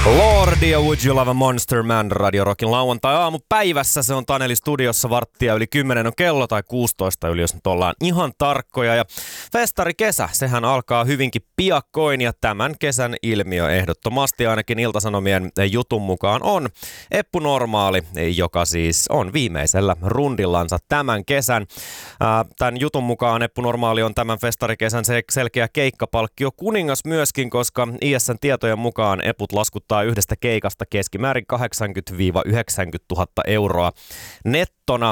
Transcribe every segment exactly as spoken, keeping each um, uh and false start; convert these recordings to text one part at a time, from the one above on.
Lordi ja Would You Love a Monster Man Radio Rockin lauantai-aamupäivässä. Se on Taneli studiossa, varttia yli kymmenen on kello tai kuusitoista yli, jos nyt ollaan ihan tarkkoja. Ja festarikesä, sehän alkaa hyvinkin piakkoin ja tämän kesän ilmiö ehdottomasti ainakin Ilta-Sanomien jutun mukaan on Eppu Normaali, joka siis on viimeisellä rundillansa tämän kesän. Tämän jutun mukaan Eppu Normaali on tämän festarikesän selkeä keikkapalkkio kuningas myöskin, koska I S:n tietojen mukaan Eput laskuttaa yhdestä keikasta keskimäärin kahdeksankymmentä–yhdeksänkymmentätuhatta euroa nettona.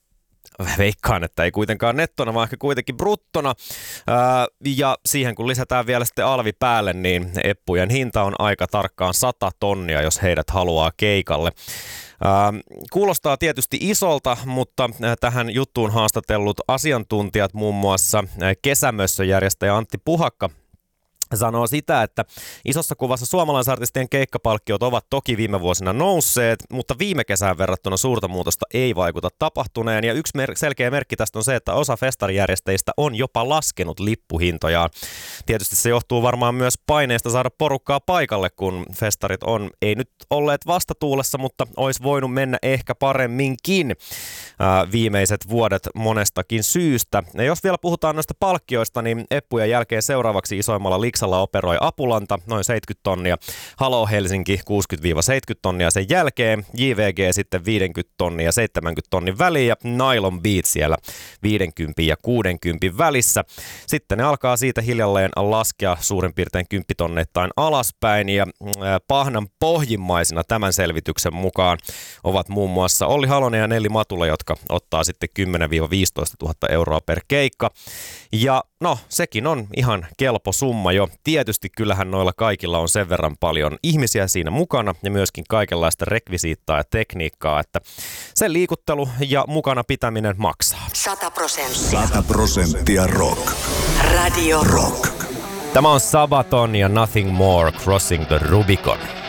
Veikkaan, että ei kuitenkaan nettona, vaan ehkä kuitenkin bruttona. Ää, ja siihen kun lisätään vielä sitten alvi päälle, niin eppujen hinta on aika tarkkaan sata tonnia, jos heidät haluaa keikalle. Ää, kuulostaa tietysti isolta, mutta tähän juttuun haastatellut asiantuntijat, muun muassa Kesämössön järjestäjä Antti Puhakka, sanoo sitä, että isossa kuvassa suomalaisartistien keikkapalkkiot ovat toki viime vuosina nousseet, mutta viime kesään verrattuna suurta muutosta ei vaikuta tapahtuneen. Ja yksi mer- selkeä merkki tästä on se, että osa festarijärjestäjistä on jopa laskenut lippuhintojaan. Tietysti se johtuu varmaan myös paineesta saada porukkaa paikalle, kun festarit on, ei nyt olleet vastatuulessa, mutta olisi voinut mennä ehkä paremminkin ää, viimeiset vuodet monestakin syystä. Ja jos vielä puhutaan noista palkkioista, niin eppujen jälkeen seuraavaksi isoimmalla liksalla operoi Apulanta, noin seitsemänkymmentä tonnia, Halo Helsinki kuusikymmentä–seitsemänkymmentä tonnia sen jälkeen, J V G sitten viisikymmentä tonnia ja seitsemänkymmentä tonnin väliin ja Nylon Beat siellä viisikymmentä ja kuusikymmentä välissä. Sitten ne alkaa siitä hiljalleen laskea suurin piirtein kymppitonneittain alaspäin ja pahnan pohjimmaisina tämän selvityksen mukaan ovat muun muassa Olli Halonen ja Nelli Matula, jotka ottaa sitten kymmenen–viisitoista tuhatta euroa per keikka. Ja no, sekin on ihan kelpo summa jo. Tietysti kyllähän noilla kaikilla on sen verran paljon ihmisiä siinä mukana ja myöskin kaikenlaista rekvisiittaa ja tekniikkaa, että sen liikuttelu ja mukana pitäminen maksaa. sata prosenttia. sata prosenttia rock. Radio Rock. Tämä on Sabaton ja Nothing More Crossing the Rubicon.